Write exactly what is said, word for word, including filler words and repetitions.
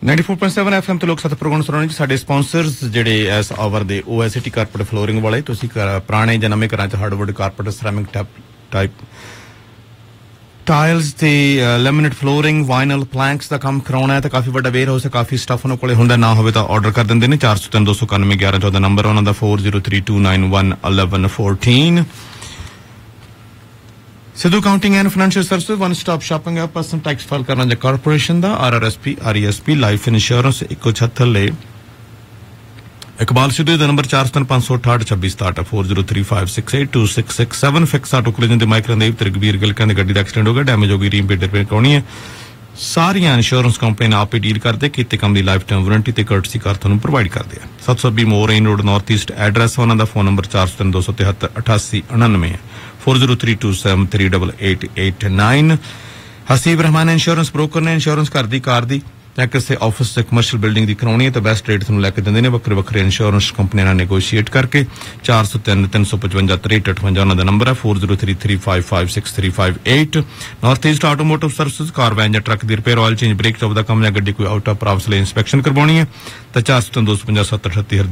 ninety four point seven F M ਤੇ ਲੋਕ ਸਤ ਪ੍ਰੋਗਰਾਮ ਸੁਣਾਉਣੇ ਜੀ। ਸਾਡੇ ਸਪਾਂਸਰਸ ਜਿਹੜੇ ਇਸ ਆਵਰ ਦੇ ਉਹ ਐਸਿਟੀ ਕਾਰਪੇਟ ਫਲੋਰਿੰਗ ਵਾਲੇ। ਤੁਸੀਂ ਪੁਰਾਣੇ ਜਾਂ ਨਵੇਂ ਘਰਾਂ 'ਚ hardwood carpet ceramic type tiles ਤੇ ਲੈਮੀਨੇਟ ਫਲੋਰਿੰਗ ਵਾਈਨਲ ਪਲੈਂਕਸ ਦਾ ਕੰਮ ਕਰਾਉਣਾ ਹੈ ਤਾਂ ਕਾਫੀ ਵੱਡਾ ਵੇਅਰ ਹਾਊਸ ਹੈ, ਕਾਫੀ ਸਟੱਫ ਉਹਨਾਂ ਕੋਲੇ ਹੁੰਦਾ। ਨਾ ਹੋਵੇ ਤਾਂ ਆਰਡਰ ਕਰ ਦਿੰਦੇ ਨੇ। ਚਾਰ ਸੌ ਤਿੰਨ ਦੋ ਸੌ ਇਕਾਨਵੇਂ ਗਿਆਰਾਂ ਚੌਦਾਂ ਨੰਬਰ ਉਹਨਾਂ ਦਾ four zero three two nine one one one one four। Sidhu counting and financial services one stop shopping ਹੈ। ਪਰਸਨਲ ਟੈਕਸ ਫਾਈਲ ਕਰਨਾ ਜਾਂ ਕਾਰਪੋਰੇਸ਼ਨ ਦਾ R R S P R E S P life insurance ਇੱਕੋ ਛੱਤ ਥੱਲੇ। ਇਕਬਾਲ ਸਿੱਧੂ ਦਾ number ਚਾਰ ਸੌ ਤਿੰਨ ਪੰਜ ਸੌ ਅਠਾਹਠ ਛੱਬੀ ਸਤਾਹਠ four zero three five six eight two six six seven। Fix auto ਕੋਲੇ ਜਾਂਦੇ ਮਾਈਕਰਨ ਦੇ ਰਘਬੀਰ ਗਿੱਲ ਕਹਿੰਦੇ ਗੱਡੀ ਦਾ ਐਕਸੀਡੈਂਟ ਹੋ ਗਿਆ, ਡੈਮੇਜ ਹੋ ਗਈ, ਰੀਪੇਅਰ ਰਿਪੇਅਰ ਕਰਾਉਣੀ ਹੈ। ਸਾਰੀਆਂ ਇੰਸ਼ੋਰੈਂਸ ਕੰਪਨੀ ਨਾਲ ਆਪੇ ਡੀਲ ਕਰਦੇ, ਕੀਤੇ ਕੰਮ ਦੀ ਲਾਈਫ ਟਾਈਮ ਵਾਰੰਟੀ ਤੇ ਕਰਟਸੀ ਕਾਰ ਤੁਹਾਨੂੰ ਪ੍ਰੋਵਾਈਡ ਕਰਦੇ ਆ। ਸੱਤ ਸੌ ਵੀਹ ਮੋਰ rain road north East address ਉਹਨਾਂ ਦਾ। ਫੋਨ ਨੰਬਰ ਚਾਰ ਸੌ ਤਿੰਨ ਦੋ ਸੌ ਤਿਹੱਤਰ ਅਠਾਸੀ ਉਣਾਨਵੇਂ ਹੈ four zero three two seven three eight eight eight nine। Haseeb Rahman insurance broker ਨੇ। ਇੰਸ਼ੋਰੈਂਸ ਘਰ ਦੀ, ਕਾਰ ਦੀ ਜਾਂ ਕਿਸੇ ਆਫਿਸ ਤੇ ਕਮਰਸ਼ੀਅਲ ਬਿਲਡਿੰਗ ਦੀ ਕਰਾਉਣੀ ਹੈ ਤਾਂ ਬੈਸਟ ਰੇਟ ਤੁਹਾਨੂੰ ਲੈ ਕੇ ਦਿੰਦੇ ਨੇ। ਵੱਖਰੇ ਵੱਖਰੇ ਇੰਸ਼ੋਰੈਂਸ ਕੰਪਨੀਆਂ ਨਾਲ ਨੈਗੋਸ਼ੀਏਟ ਕਰਕੇ। ਚਾਰ ਸੌ ਤਿੰਨ ਤਿੰਨ ਸੌ ਪਚਵੰਜਾ ਤਰੇਹਠ ਅਠਵੰਜਾ ਉਹਨਾਂ ਦਾ ਨੰਬਰ ਹੈ four zero three three five five six three five eight। North East automotive services ਕਾਰ ਵੈਨ ਜਾਂ ਟਰੱਕ ਦੀ repair, oil change, break job ਦਾ ਕੰਮ ਜਾਂ ਗੱਡੀ ਕੋਈ ਆਊਟ ਆਫ ਪ੍ਰਾਵਸ ਲਈ ਇੰਸਪੈਕਸ਼ਨ ਕਰਵਾਉਣੀ ਹੈ ਤਾਂ ਚਾਰ ਸੌ ਤਿੰਨ ਦੋ ਸੌ ਪੰਜਾਹ ਸੱਤ ਅਠੱਤੀ